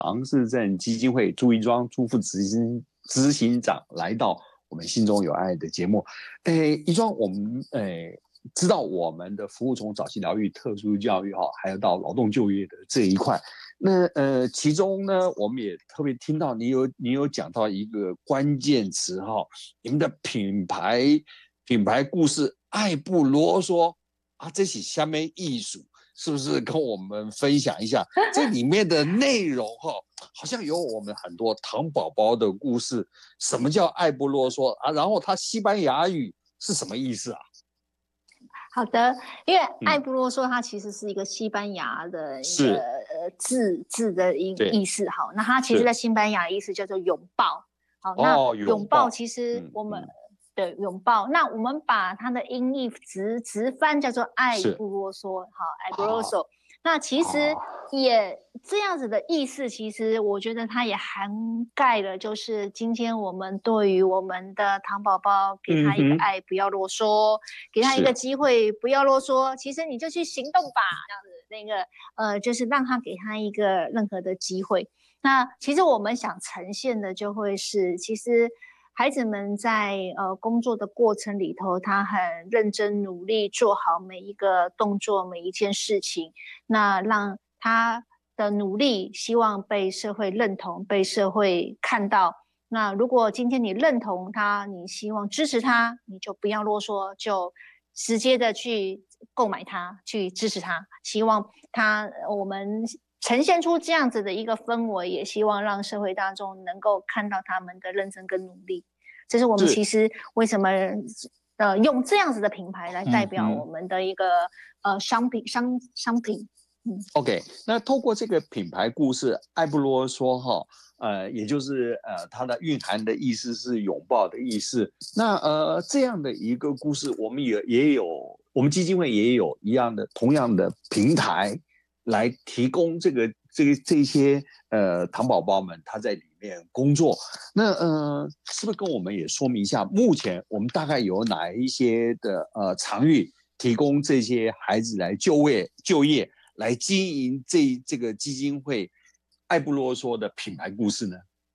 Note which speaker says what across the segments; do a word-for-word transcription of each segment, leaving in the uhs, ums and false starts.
Speaker 1: 唐氏症基金会朱一庄朱副执行执行长来到我们心中有爱的节目。诶，一庄，我们诶知道我们的服务从早期疗愈、特殊教育哈，还有到劳动就业的这一块。那呃，其中呢，我们也特别听到你有你有讲到一个关键词哈，你们的品牌品牌故事爱不啰嗦啊，这是什么艺术？是不是跟我们分享一下这里面的内容哈？好像有我们很多糖宝宝的故事。什么叫爱不啰嗦啊？然后它西班牙语是什么意思啊？
Speaker 2: 好的，因为爱不啰嗦，它其实是一个西班牙的一个呃字字的意意思。好，那它其实在西班牙意思叫做拥抱。好，那
Speaker 1: 哦，
Speaker 2: 拥抱其实我们、嗯嗯、对拥抱，那我们把它的音译直直翻叫做爱不啰嗦。好，爱不啰嗦。那其实也这样子的意思，其实我觉得它也涵盖了，就是今天我们对于我们的糖宝宝，给他一个爱，不要啰嗦，给他一个机会，不要啰嗦。其实你就去行动吧，这样子那个呃，就是让他给他一个任何的机会。那其实我们想呈现的就会是，其实孩子们在呃工作的过程里头，他很认真努力做好每一个动作，每一件事情，那让他的努力希望被社会认同，被社会看到。那如果今天你认同他，你希望支持他，你就不要啰嗦，就直接的去购买他，去支持他，希望他我们呈现出这样子的一个氛围，也希望让社会大众能够看到他们的认真跟努力。这是我们其实为什么呃用这样子的品牌来代表我们的一个、嗯、呃商品商商品。嗯
Speaker 1: OK， 那透过这个品牌故事，爱不啰嗦哈，呃，也就是呃它的蕴含的意思是拥抱的意思。那呃这样的一个故事，我们也也有，我们基金会也有一样的同样的平台来提供这个这个这些呃糖宝宝们他在里面工作。那呃是不是跟我们也说明一下，目前我们大概有哪一些的呃场域提供这些孩子来就业就业？来经营这这个基金会爱不啰嗦的品牌故事呢？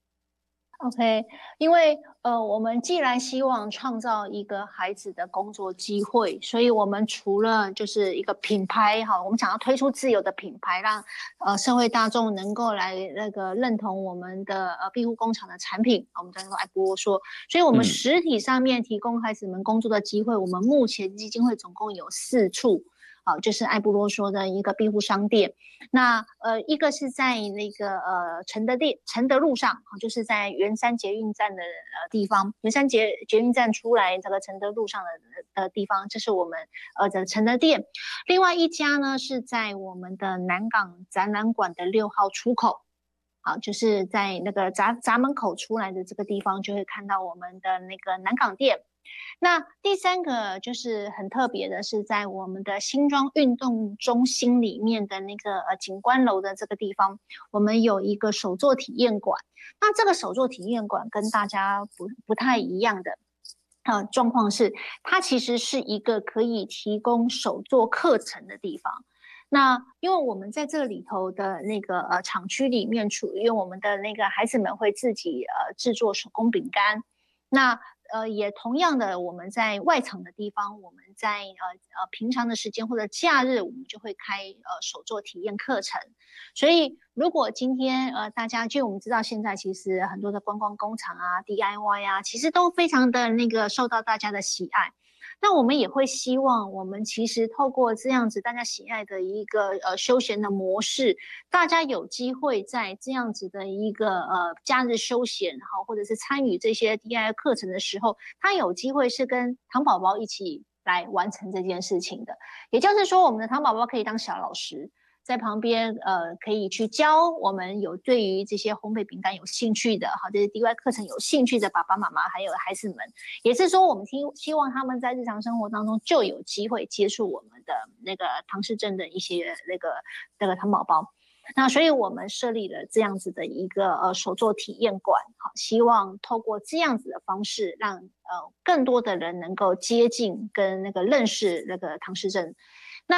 Speaker 2: OK， 因为呃，我们既然希望创造一个孩子的工作机会，所以我们除了就是一个品牌哈，我们想要推出自有的品牌，让呃社会大众能够来那个认同我们的呃庇护工厂的产品，我们叫做爱不啰嗦。所以我们实体上面提供孩子们工作的机会，嗯、我们目前基金会总共有四处。好，就是爱不啰嗦的一个庇护商店。那呃，一个是在那个呃承德店承德路上，就是在圆山捷运站的呃地方，圆山捷捷运站出来这个承德路上的的地方，这是我们呃的承德店。另外一家呢是在我们的南港展览馆的六号出口。好，就是在那个闸闸门口出来的这个地方，就会看到我们的那个南港店。那第三个就是很特别的，是在我们的新庄运动中心里面的那个呃景观楼的这个地方，我们有一个手作体验馆。那这个手作体验馆跟大家不不太一样的呃状况是，它其实是一个可以提供手作课程的地方。那因为我们在这里头的那个呃厂区里面，因为我们的那个孩子们会自己呃制作手工饼干，那呃也同样的，我们在外场的地方，我们在呃呃平常的时间或者假日，我们就会开呃手作体验课程。所以如果今天呃大家就我们知道现在其实很多的观光工厂啊 D I Y 啊，其实都非常的那个受到大家的喜爱。那我们也会希望，我们其实透过这样子大家喜爱的一个呃休闲的模式，大家有机会在这样子的一个呃假日休闲哈，或者是参与这些 D I Y 课程的时候，他有机会是跟糖宝宝一起来完成这件事情的。也就是说，我们的糖宝宝可以当小老师。在旁边，呃，可以去教我们有对于这些烘焙饼干有兴趣的，好，这些 D I Y 课程有兴趣的爸爸妈妈还有孩子们，也是说我们希希望他们在日常生活当中就有机会接触我们的那个唐氏症的一些那个那个糖宝宝。那所以我们设立了这样子的一个呃手作体验馆，好，希望透过这样子的方式，让呃更多的人能够接近跟那个认识那个唐氏症。那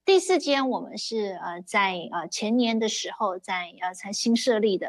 Speaker 2: 第四间我们是呃在呃前年的时候在呃才新设立的。